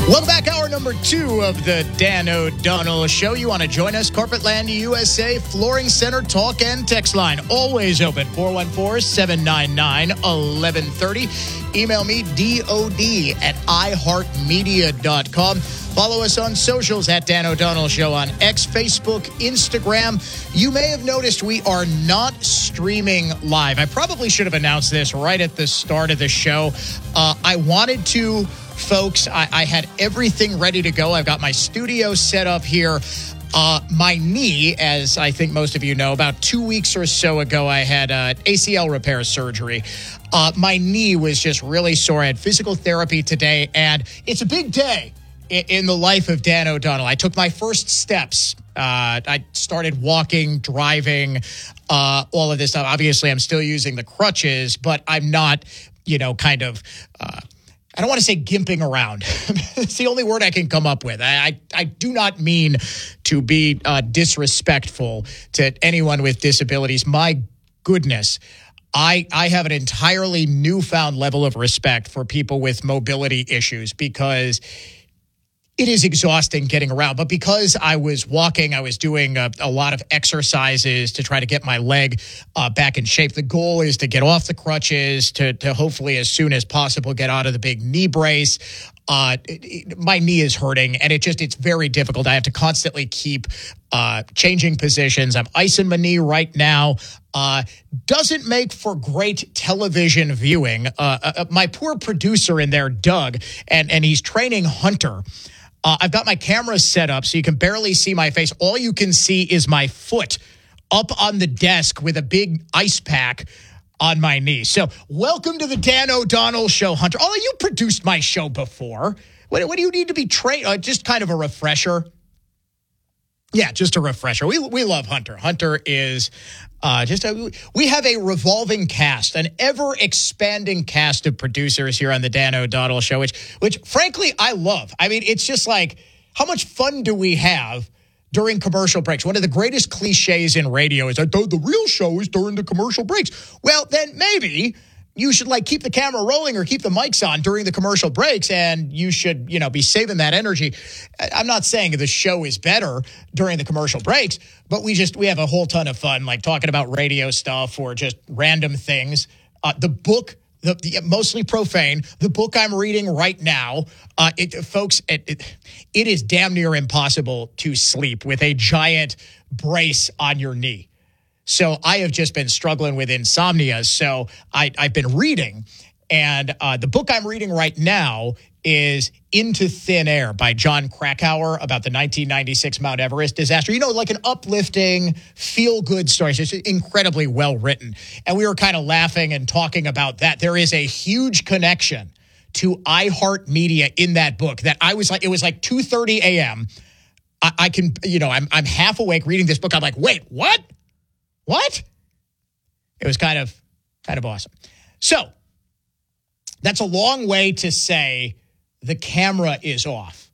Welcome back. Hour number 2 of the Dan O'Donnell Show. You want to join us? Carpet Land USA Flooring Center talk and text line. Always open. 414-799-1130. Email me, DOD@iHeartMedia.com. Follow us on socials at Dan O'Donnell Show on X, Facebook, Instagram. You may have noticed we are not streaming live. I probably should have announced this right at the start of the show. I wanted to... Folks, I had everything ready to go. I've got my studio set up here. My knee, as I think most of you know, about 2 weeks or so ago, I had ACL repair surgery. My knee was just really sore. I had physical therapy today, and it's a big day in the life of Dan O'Donnell. I took my first steps. I started walking, driving, all of this stuff. Obviously, I'm still using the crutches, but I'm not, I don't want to say gimping around. It's the only word I can come up with. I do not mean to be disrespectful to anyone with disabilities. My goodness, I have an entirely newfound level of respect for people with mobility issues because it is exhausting getting around. But because I was walking, I was doing a lot of exercises to try to get my leg back in shape. The goal is to get off the crutches, to hopefully as soon as possible get out of the big knee brace. My knee is hurting, and it's very difficult. I have to constantly keep changing positions. I'm icing my knee right now. Doesn't make for great television viewing. My poor producer in there, Doug, and he's training Hunter. I've got my camera set up so you can barely see my face. All you can see is my foot up on the desk with a big ice pack on my knee. So welcome to the Dan O'Donnell Show, Hunter. Although you produced my show before. What do you need to be trained? Just kind of a refresher. Yeah, just a refresher. We love Hunter. Hunter is we have a revolving cast, an ever-expanding cast of producers here on the Dan O'Donnell Show, which frankly, I love. I mean, it's just like, how much fun do we have during commercial breaks? One of the greatest cliches in radio is that the real show is during the commercial breaks. Well, then maybe you should keep the camera rolling or keep the mics on during the commercial breaks, and you should, be saving that energy. I'm not saying the show is better during the commercial breaks, but we have a whole ton of fun, talking about radio stuff or just random things. The book, the mostly profane, the book I'm reading right now, folks, it is damn near impossible to sleep with a giant brace on your knee. So I have just been struggling with insomnia. So I've been reading, and the book I'm reading right now is Into Thin Air by Jon Krakauer about the 1996 Mount Everest disaster. Like an uplifting, feel-good story. It's just incredibly well written. And we were kind of laughing and talking about that. There is a huge connection to iHeartMedia in that book that it was 2:30 a.m. I can, I'm half awake reading this book. I'm like, wait, what? What? It was kind of awesome. So that's a long way to say the camera is off.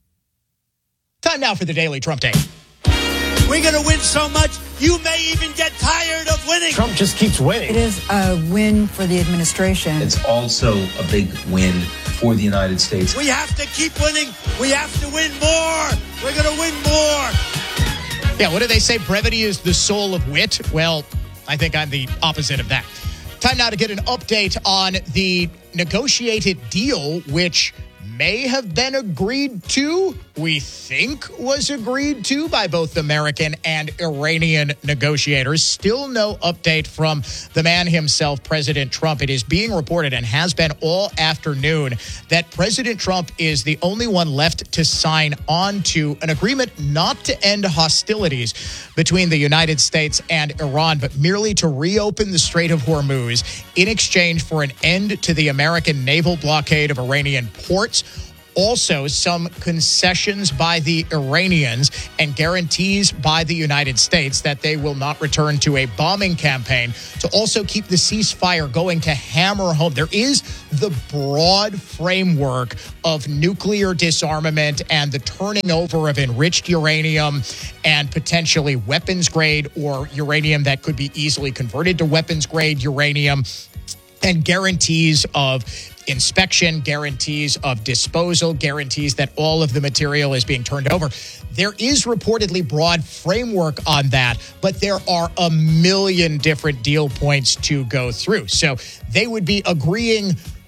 Time now for the Daily Trump Take. We're going to win so much, you may even get tired of winning. Trump just keeps winning. It is a win for the administration. It's also a big win for the United States. We have to keep winning. We have to win more. We're going to win more. Yeah, what do they say? Brevity is the soul of wit. Well, I think I'm the opposite of that. Time now to get an update on the negotiated deal, which may have been agreed to, we think was agreed to by both American and Iranian negotiators. Still no update from the man himself, President Trump. It is being reported and has been all afternoon that President Trump is the only one left to sign on to an agreement not to end hostilities between the United States and Iran, but merely to reopen the Strait of Hormuz in exchange for an end to the American naval blockade of Iranian ports. Also, some concessions by the Iranians and guarantees by the United States that they will not return to a bombing campaign, to also keep the ceasefire going, to hammer home. There is the broad framework of nuclear disarmament and the turning over of enriched uranium and potentially weapons grade or uranium that could be easily converted to weapons grade uranium, and guarantees of inspection, guarantees of disposal, guarantees that all of the material is being turned over. There is reportedly broad framework on that, but there are a million different deal points to go through. So they would be agree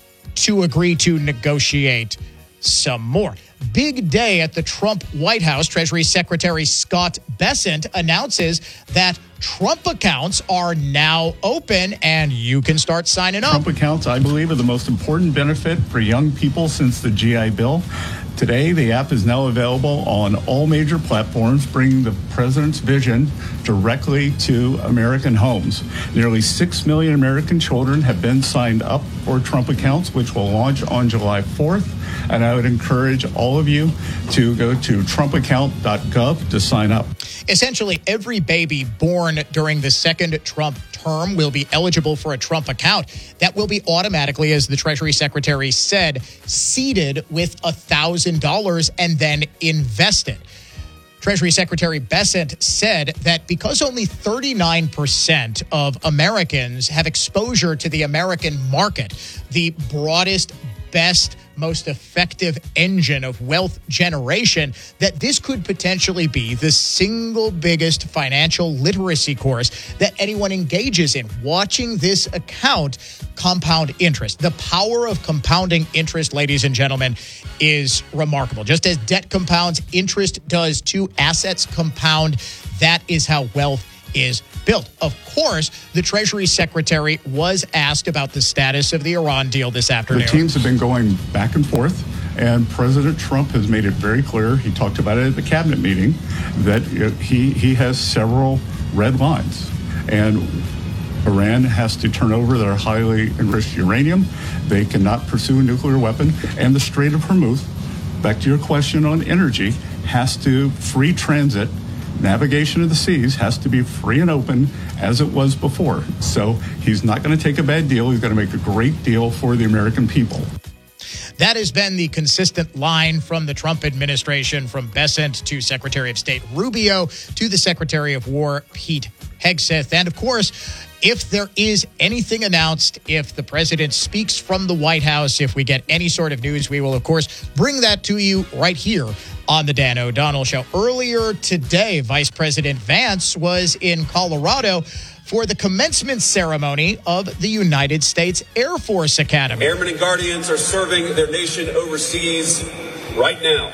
to negotiate some more. Big day at the Trump White House. Treasury Secretary Scott Bessent announces that Trump accounts are now open and you can start signing up. Trump accounts, I believe, are the most important benefit for young people since the GI Bill. Today, the app is now available on all major platforms, bringing the president's vision directly to American homes. Nearly 6 million American children have been signed up for Trump accounts, which will launch on July 4th. And I would encourage all of you to go to trumpaccount.gov to sign up. Essentially, every baby born during the second Trump term will be eligible for a Trump account that will be automatically, as the Treasury Secretary said, seeded with $1,000 and then invested. Treasury Secretary Bessent said that because only 39% of Americans have exposure to the American market, the broadest, best, most effective engine of wealth generation, that this could potentially be the single biggest financial literacy course that anyone engages in. Watching this account compound interest. The power of compounding interest, ladies and gentlemen, is remarkable. Just as debt compounds, interest does too. Assets compound. That is how wealth is built. Of course, the Treasury Secretary was asked about the status of the Iran deal this afternoon. The teams have been going back and forth, and President Trump has made it very clear, he talked about it at the cabinet meeting, that he has several red lines. And Iran has to turn over their highly enriched uranium. They cannot pursue a nuclear weapon. And the Strait of Hormuz, back to your question on energy, has to free transit. Navigation of the seas has to be free and open as it was before. So he's not going to take a bad deal. He's going to make a great deal for the American people. That has been the consistent line from the Trump administration, from Bessent to Secretary of State Rubio to the Secretary of War Pete Hegseth. And of course, if there is anything announced, if the president speaks from the White House, if we get any sort of news, we will, of course, bring that to you right here on the Dan O'Donnell Show. Earlier today, Vice President Vance was in Colorado for the commencement ceremony of the United States Air Force Academy. Airmen and Guardians are serving their nation overseas right now.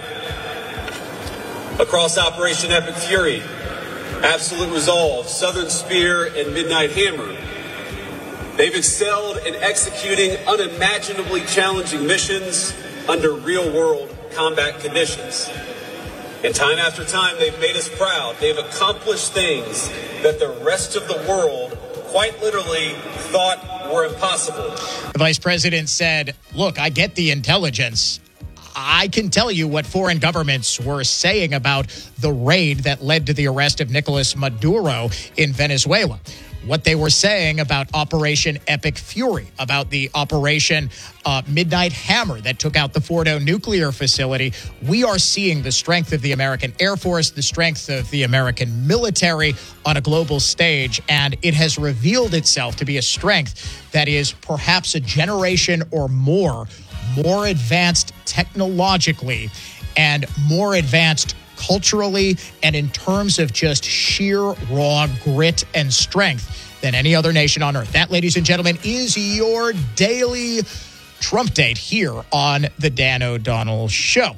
Across Operation Epic Fury, Absolute Resolve, Southern Spear, and Midnight Hammer, they've excelled in executing unimaginably challenging missions under real-world combat conditions. And time after time, they've made us proud. They've accomplished things that the rest of the world quite literally thought were impossible. The vice president said, look, I get the intelligence. I can tell you what foreign governments were saying about the raid that led to the arrest of Nicolas Maduro in Venezuela. What they were saying about Operation Epic Fury, about the Operation Midnight Hammer that took out the Fordo nuclear facility. We are seeing the strength of the American Air Force, the strength of the American military on a global stage, and it has revealed itself to be a strength that is perhaps a generation or more advanced technologically and more advanced culturally and in terms of just sheer raw grit and strength than any other nation on earth. That, ladies and gentlemen, is your daily Trump date here on the Dan O'Donnell Show.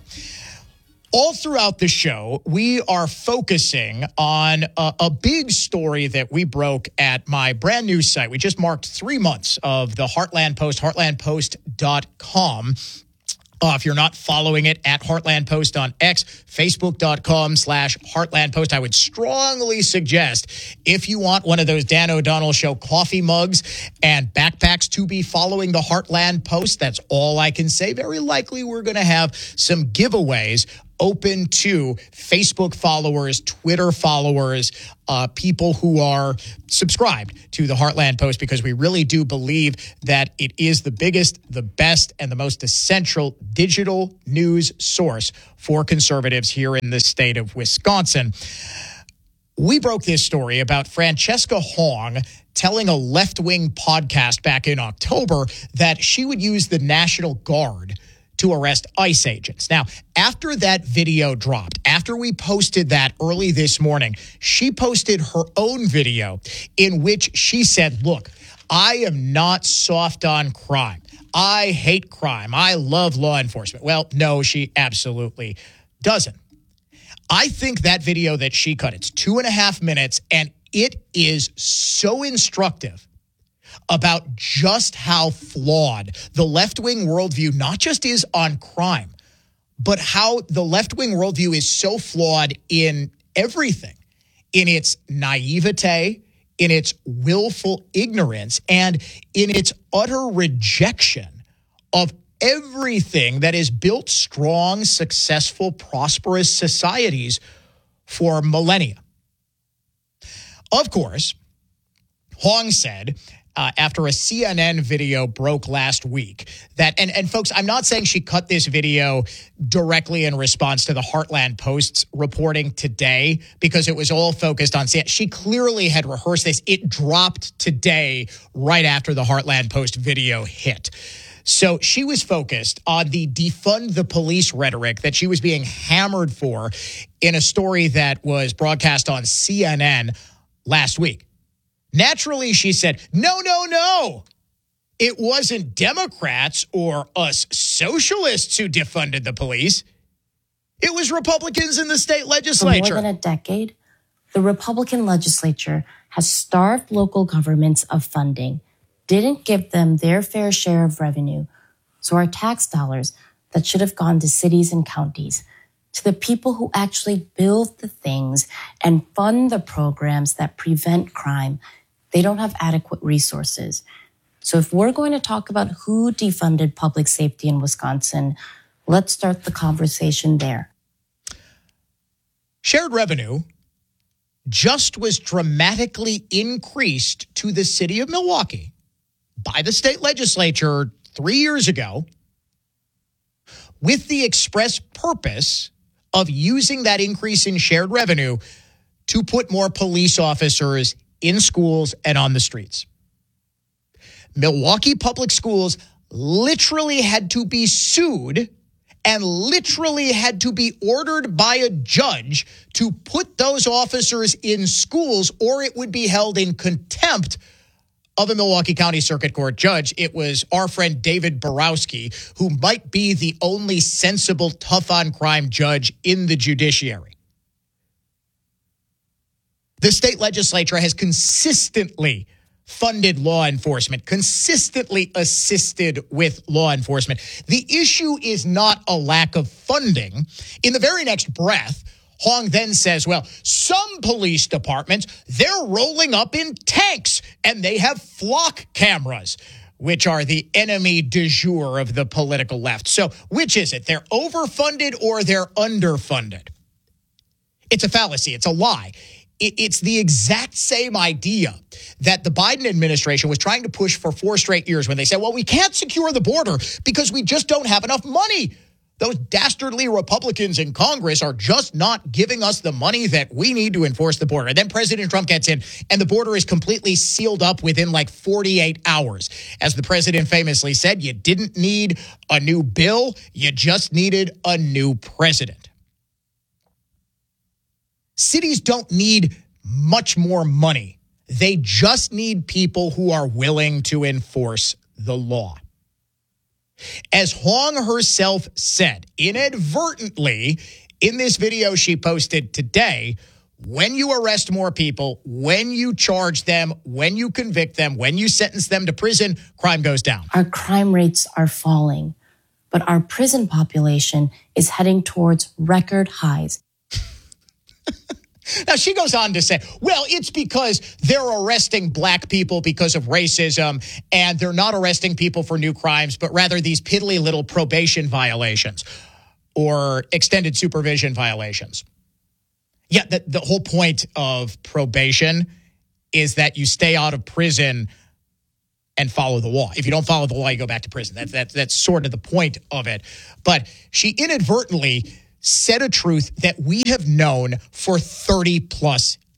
All throughout the show, we are focusing on a big story that we broke at my brand new site. We just marked 3 months of the Heartland Post, heartlandpost.com. If you're not following it, at Heartland Post on X, Facebook.com/Heartland Post. I would strongly suggest, if you want one of those Dan O'Donnell Show coffee mugs and backpacks, to be following the Heartland Post. That's all I can say. Very likely we're going to have some giveaways open to Facebook followers, Twitter followers, people who are subscribed to the Heartland Post, because we really do believe that it is the biggest, the best, and the most essential digital news source for conservatives here in the state of Wisconsin. We broke this story about Francesca Hong telling a left-wing podcast back in October that she would use the National Guard to arrest ICE agents. Now, after that video dropped, after we posted that early this morning, she posted her own video in which she said, look, I am not soft on crime. I hate crime. I love law enforcement. Well, no, she absolutely doesn't. I think that video that she cut, it's 2.5 minutes, and it is so instructive about just how flawed the left-wing worldview not just is on crime, but how the left-wing worldview is so flawed in everything, in its naivete, in its willful ignorance, and in its utter rejection of everything that has built strong, successful, prosperous societies for millennia. Of course, Hong said after a CNN video broke last week that, and folks, I'm not saying she cut this video directly in response to the Heartland Post's reporting today because it was all focused on CNN. She clearly had rehearsed this. It dropped today right after the Heartland Post video hit. So she was focused on the defund the police rhetoric that she was being hammered for in a story that was broadcast on CNN last week. Naturally, she said, no. It wasn't Democrats or us socialists who defunded the police. It was Republicans in the state legislature. For more than a decade, the Republican legislature has starved local governments of funding, didn't give them their fair share of revenue. So our tax dollars that should have gone to cities and counties, to the people who actually build the things and fund the programs that prevent crime, they don't have adequate resources. So if we're going to talk about who defunded public safety in Wisconsin, let's start the conversation there. Shared revenue just was dramatically increased to the city of Milwaukee by the state legislature 3 years ago with the express purpose of using that increase in shared revenue to put more police officers in schools and on the streets. Milwaukee Public Schools literally had to be sued and literally had to be ordered by a judge to put those officers in schools, or it would be held in contempt of a Milwaukee County Circuit Court judge. It was our friend David Borowski, who might be the only sensible, tough-on-crime judge in the judiciary. The state legislature has consistently funded law enforcement, consistently assisted with law enforcement. The issue is not a lack of funding. In the very next breath, Hong then says, well, some police departments, they're rolling up in tanks and they have flock cameras, which are the enemy du jour of the political left. So which is it? They're overfunded or they're underfunded? It's a fallacy. It's a lie. It's the exact same idea that the Biden administration was trying to push for 4 straight years when they said, well, we can't secure the border because we just don't have enough money. Those dastardly Republicans in Congress are just not giving us the money that we need to enforce the border. And then President Trump gets in and the border is completely sealed up within like 48 hours. As the president famously said, you didn't need a new bill. You just needed a new president. Cities don't need much more money. They just need people who are willing to enforce the law. As Hong herself said, inadvertently, in this video she posted today, when you arrest more people, when you charge them, when you convict them, when you sentence them to prison, crime goes down. Our crime rates are falling, but our prison population is heading towards record highs. Now, she goes on to say, well, it's because they're arresting black people because of racism, and they're not arresting people for new crimes, but rather these piddly little probation violations or extended supervision violations. Yeah, the whole point of probation is that you stay out of prison and follow the law. If you don't follow the law, you go back to prison. That's sort of the point of it. But she inadvertently said a truth that we have known for 30 plus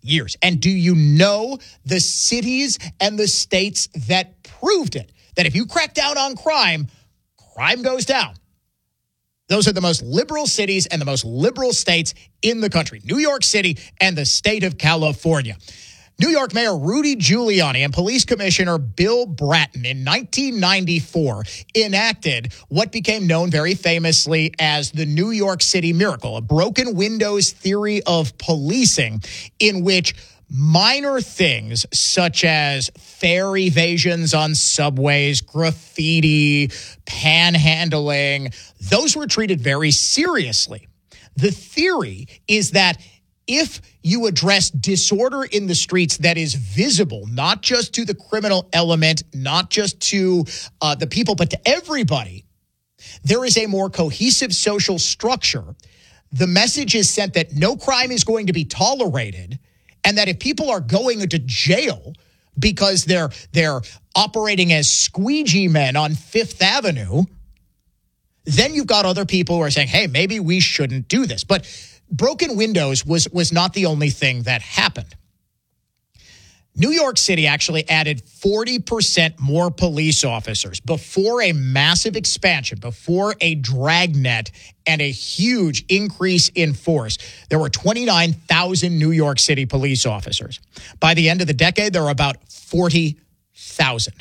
years. And do you know the cities and the states that proved it? That if you crack down on crime, crime goes down. Those are the most liberal cities and the most liberal states in the country. New York City and the state of California. New York Mayor Rudy Giuliani and Police Commissioner Bill Bratton in 1994 enacted what became known very famously as the New York City Miracle, a broken windows theory of policing in which minor things such as fare evasions on subways, graffiti, panhandling, those were treated very seriously. The theory is that if you address disorder in the streets that is visible, not just to the criminal element, not just to the people, but to everybody, there is a more cohesive social structure. The message is sent that no crime is going to be tolerated, and that if people are going into jail because they're operating as squeegee men on Fifth Avenue, then you've got other people who are saying, hey, maybe we shouldn't do this. But broken windows was not the only thing that happened. New York City actually added 40% more police officers before a massive expansion, before a dragnet and a huge increase in force. There were 29,000 New York City police officers. By the end of the decade, there were about 40,000.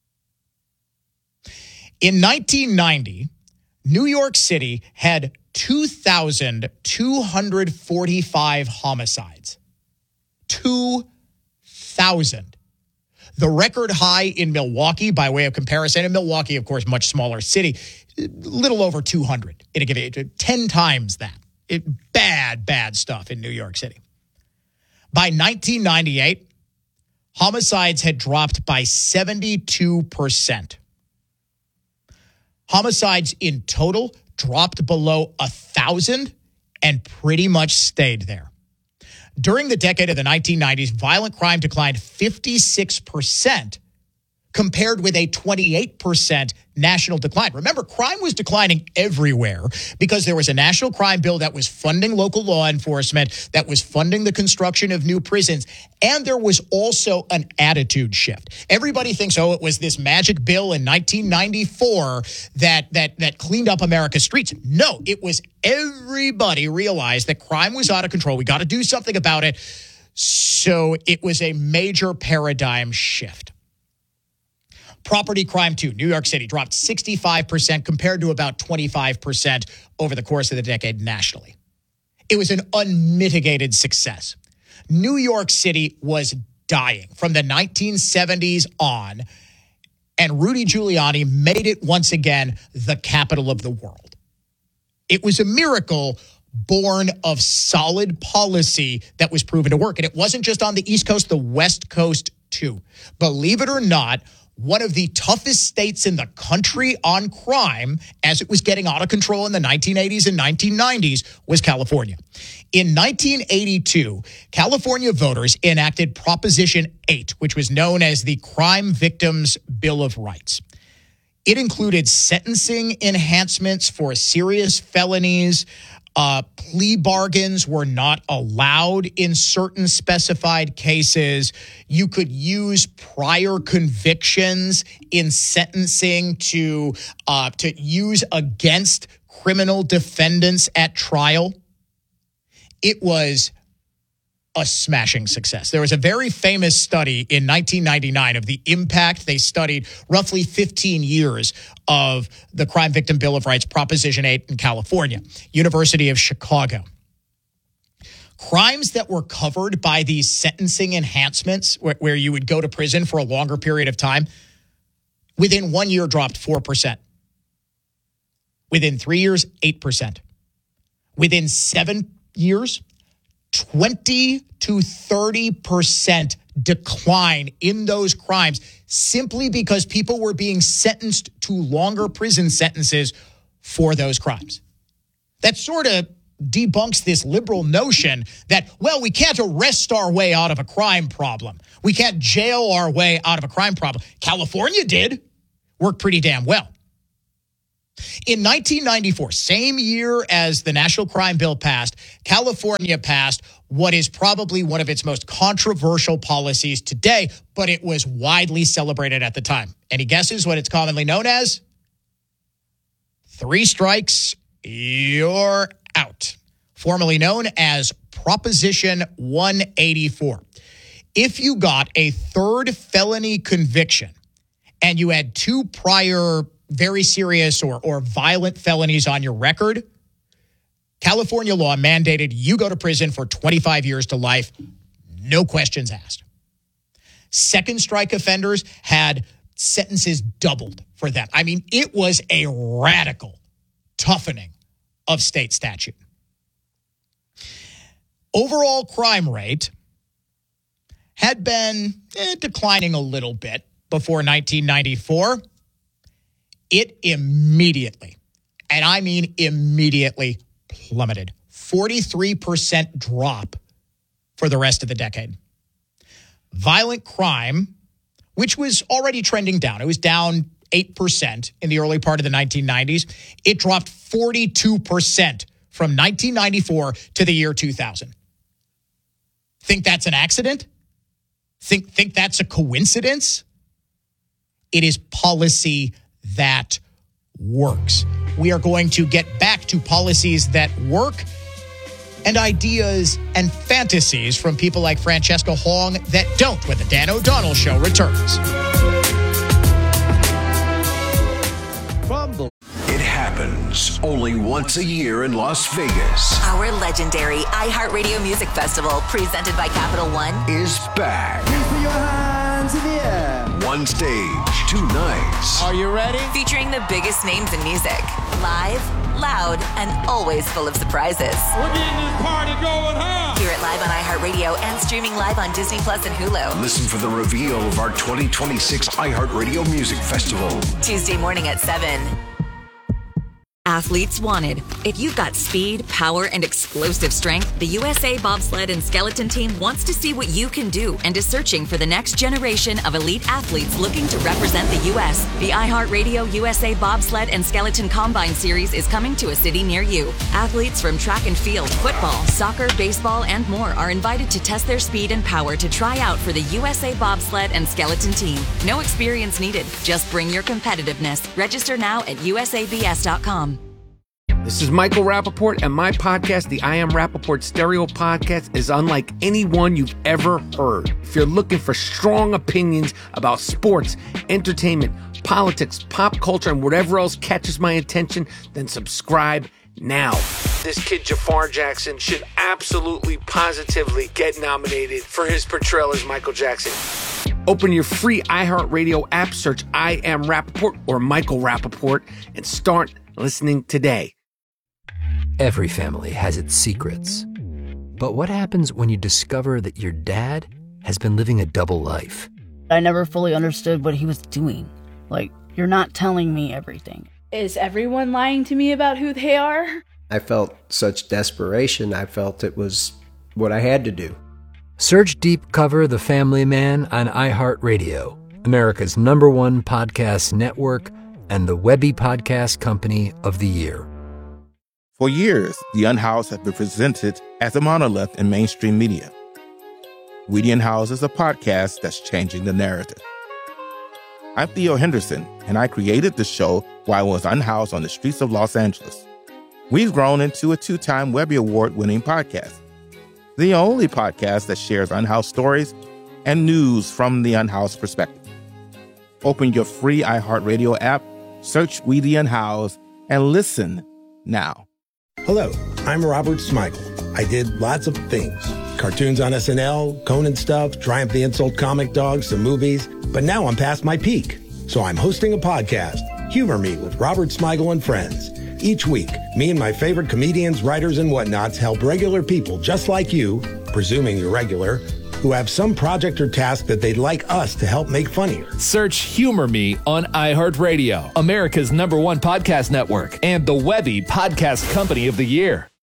In 1990, New York City had 2,245 homicides. 2,000. The record high in Milwaukee, by way of comparison, in Milwaukee, of course, much smaller city, little over 200. 10 times that. Bad stuff in New York City. By 1998, homicides had dropped by 72%. Homicides in total dropped below 1,000 and pretty much stayed there. During the decade of the 1990s, violent crime declined 56% compared with a 28% national decline. Remember, crime was declining everywhere because there was a national crime bill that was funding local law enforcement, that was funding the construction of new prisons, and there was also an attitude shift. Everybody thinks, it was this magic bill in 1994 that cleaned up America's streets. No, it was everybody realized that crime was out of control. We got to do something about it. So it was a major paradigm shift. Property crime, too. New York City dropped 65% compared to about 25% over the course of the decade nationally. It was an unmitigated success. New York City was dying from the 1970s on, and Rudy Giuliani made it once again the capital of the world. It was a miracle born of solid policy that was proven to work. And it wasn't just on the East Coast, the West Coast, too. Believe it or not, one of the toughest states in the country on crime, as it was getting out of control in the 1980s and 1990s, was California. In 1982, California voters enacted Proposition 8, which was known as the Crime Victims' Bill of Rights. It included sentencing enhancements for serious felonies. Plea bargains were not allowed in certain specified cases. You could use prior convictions in sentencing to use against criminal defendants at trial. It was a smashing success. There was a very famous study in 1999 of the impact. They studied roughly 15 years of the Crime Victim Bill of Rights, Proposition 8 in California, University of Chicago. Crimes that were covered by these sentencing enhancements, where you would go to prison for a longer period of time, within 1 year dropped 4%. Within 3 years, 8%. Within 7 years, 20 to 30% decline in those crimes simply because people were being sentenced to longer prison sentences for those crimes. That sort of debunks this liberal notion that, well, we can't arrest our way out of a crime problem. We can't jail our way out of a crime problem. California did. Worked pretty damn well. In 1994, same year as the National Crime Bill passed, California passed what is probably one of its most controversial policies today, but it was widely celebrated at the time. Any guesses what it's commonly known as? 3 strikes, you're out. Formerly known as Proposition 184. If you got a 3rd felony conviction and you had 2 prior very serious or violent felonies on your record, California law mandated you go to prison for 25 years to life, no questions asked. 2nd strike offenders had sentences doubled for them. I mean, it was a radical toughening of state statute. Overall crime rate had been declining a little bit before 1994. It immediately, and I mean immediately, plummeted. 43% drop for the rest of the decade. Violent crime, which was already trending down, it was down 8% in the early part of the 1990s. It dropped 42% from 1994 to the year 2000. Think that's an accident? Think that's a coincidence? It is policy that works. We are going to get back to policies that work and ideas and fantasies from people like Francesca Hong that don't when the Dan O'Donnell Show returns. It happens only once a year in Las Vegas. Our legendary iHeartRadio Music Festival, presented by Capital One, is back. Put your hands in the air. One stage, 2 nights. Are you ready? featuring the biggest names in music. Live, loud, and always full of surprises. We're getting this party going, huh? Hear it live on iHeartRadio and streaming live on Disney Plus and Hulu. Listen for the reveal of our 2026 iHeartRadio Music Festival. Tuesday morning at 7. Athletes wanted. If you've got speed, power, and explosive strength, the USA Bobsled and Skeleton Team wants to see what you can do and is searching for the next generation of elite athletes looking to represent the U.S. The iHeartRadio USA Bobsled and Skeleton Combine Series is coming to a city near you. Athletes from track and field, football, soccer, baseball, and more are invited to test their speed and power to try out for the USA Bobsled and Skeleton Team. No experience needed. Just bring your competitiveness. Register now at usabs.com. This is Michael Rappaport, and my podcast, the I Am Rappaport Stereo Podcast, is unlike any one you've ever heard. If you're looking for strong opinions about sports, entertainment, politics, pop culture, and whatever else catches my attention, then subscribe now. This kid, Jafar Jackson, should absolutely, positively get nominated for his portrayal as Michael Jackson. Open your free iHeartRadio app, search I Am Rappaport or Michael Rappaport, and start listening today. Every family has its secrets. But what happens when you discover that your dad has been living a double life? I never fully understood what he was doing. Like, you're not telling me everything. Is everyone lying to me about who they are? I felt such desperation. I felt it was what I had to do. Search Deep Cover The Family Man on iHeartRadio, America's #1 podcast network and the Webby Podcast Company of the Year. For years, The Unhoused have been presented as a monolith in mainstream media. We The Unhoused is a podcast that's changing the narrative. I'm Theo Henderson, and I created the show while I was unhoused on the streets of Los Angeles. We've grown into a 2-time Webby Award-winning podcast, the only podcast that shares unhoused stories and news from the unhoused perspective. Open your free iHeartRadio app, search We The Unhoused, and listen now. Hello, I'm Robert Smigel. I did lots of things. Cartoons on SNL, Conan stuff, Triumph the Insult Comic Dog, some movies. But now I'm past my peak. So I'm hosting a podcast, Humor Me with Robert Smigel and Friends. Each week, me and my favorite comedians, writers, and whatnots help regular people just like you, presuming you're regular, who have some project or task that they'd like us to help make funnier. Search Humor Me on iHeartRadio, America's #1 podcast network, and the Webby Podcast Company of the Year.